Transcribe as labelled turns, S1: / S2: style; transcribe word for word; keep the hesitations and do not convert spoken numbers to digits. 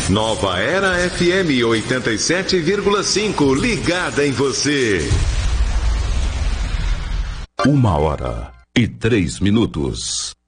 S1: Nova Era F M oitenta e sete vírgula cinco, ligada em você.
S2: Uma hora e três minutos.